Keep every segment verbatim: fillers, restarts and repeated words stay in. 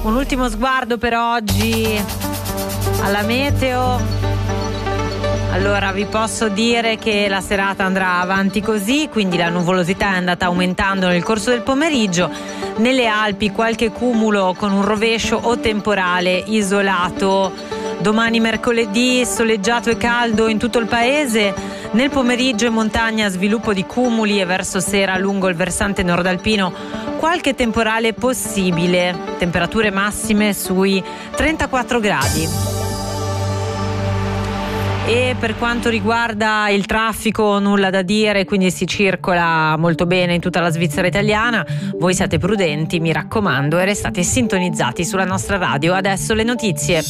Un ultimo sguardo per oggi alla meteo. Allora vi posso dire che la serata andrà avanti così, quindi la nuvolosità è andata aumentando nel corso del pomeriggio. Nelle Alpi qualche cumulo con un rovescio o temporale isolato. Domani mercoledì soleggiato e caldo in tutto il paese. Nel pomeriggio in montagna sviluppo di cumuli e verso sera lungo il versante nordalpino qualche temporale possibile. Temperature massime sui trentaquattro gradi. E per quanto riguarda il traffico nulla da dire, quindi si circola molto bene in tutta la Svizzera italiana. Voi siate prudenti, mi raccomando, e restate sintonizzati sulla nostra radio. Adesso le notizie.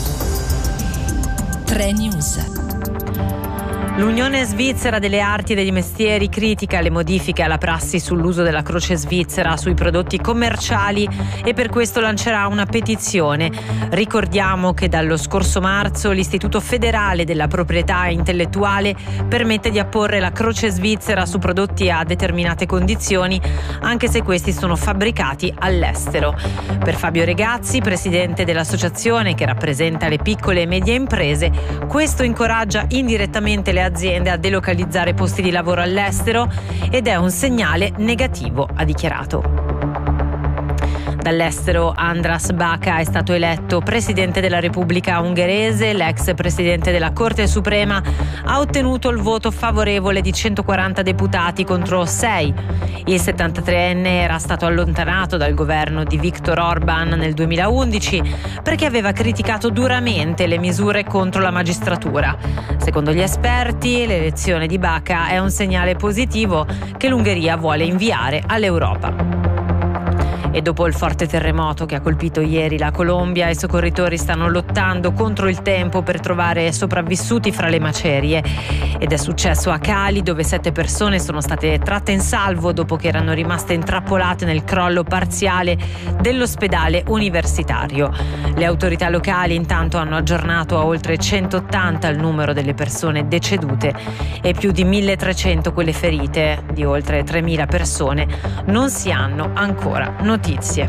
tre News. L'Unione Svizzera delle Arti e degli Mestieri critica le modifiche alla prassi sull'uso della croce svizzera sui prodotti commerciali e per questo lancerà una petizione. Ricordiamo che dallo scorso marzo l'Istituto Federale della Proprietà Intellettuale permette di apporre la croce svizzera su prodotti a determinate condizioni, anche se questi sono fabbricati all'estero. Per Fabio Regazzi, presidente dell'associazione che rappresenta le piccole e medie imprese, questo incoraggia indirettamente le aziende a delocalizzare posti di lavoro all'estero ed è un segnale negativo, ha dichiarato. Dall'estero Andras Baka è stato eletto presidente della Repubblica ungherese. L'ex presidente della Corte Suprema ha ottenuto il voto favorevole di centoquaranta deputati contro sei. Il settantatreenne era stato allontanato dal governo di Viktor Orban nel duemilaundici perché aveva criticato duramente le misure contro la magistratura. Secondo gli esperti, l'elezione di Baka è un segnale positivo che l'Ungheria vuole inviare all'Europa. E dopo il forte terremoto che ha colpito ieri la Colombia, i soccorritori stanno lottando contro il tempo per trovare sopravvissuti fra le macerie. Ed è successo a Cali, dove sette persone sono state tratte in salvo dopo che erano rimaste intrappolate nel crollo parziale dell'ospedale universitario. Le autorità locali intanto hanno aggiornato a oltre centottanta il numero delle persone decedute e più di milletrecento quelle ferite. Di oltre tremila persone non si hanno ancora notizie.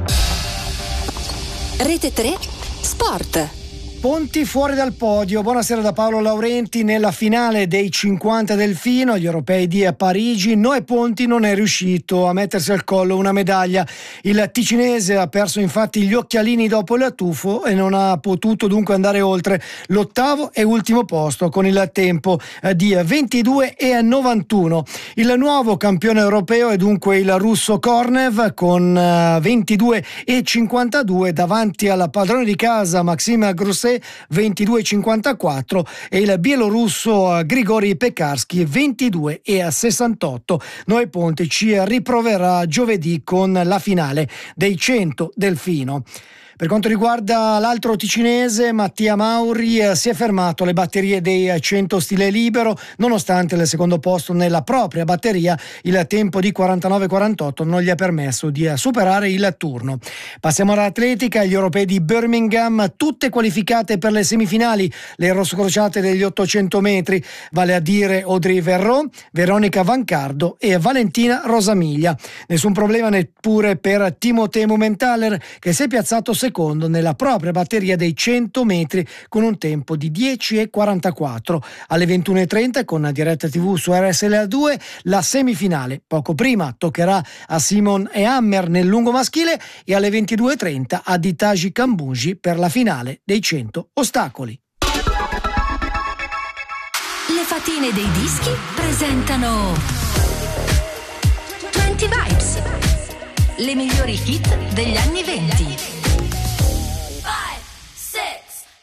Rete tre Sport. Ponti fuori dal podio. Buonasera da Paolo Laurenti. Nella finale dei cinquanta Delfino, gli europei di Parigi, Noè Ponti non è riuscito a mettersi al collo una medaglia. Il ticinese ha perso infatti gli occhialini dopo il tuffo e non ha potuto dunque andare oltre l'ottavo e ultimo posto con il tempo di ventidue e novantuno. Il nuovo campione europeo è dunque il russo Kornev con ventidue e cinquantadue davanti al padrone di casa Maxim Grousset ventidue e cinquantaquattro e il bielorusso Grigori Pekarsky ventidue e sessantotto. Noè Ponti ci riproverà giovedì con la finale dei cento Delfino. Per quanto riguarda l'altro ticinese, Mattia Mauri, eh, si è fermato alle batterie dei cento stile libero, nonostante il secondo posto nella propria batteria, il tempo di quarantanove quarantotto non gli ha permesso di superare il turno. Passiamo all'atletica, gli europei di Birmingham, tutte qualificate per le semifinali, le rossocrociate degli ottocento metri, vale a dire Audrey Verreau, Veronica Vancardo e Valentina Rosamiglia. Nessun problema neppure per Timothée Mumenthaler, che si è piazzato secondo secondo nella propria batteria dei cento metri con un tempo di dieci e quarantaquattro. Alle ventuno e trenta con diretta tivù su R S L A due la semifinale. Poco prima toccherà a Simon e Hammer nel lungo maschile e alle ventidue e trenta a Ditaji Kambunji per la finale dei cento ostacoli. Le fatine dei dischi presentano venti Vibes, le migliori hit degli anni venti.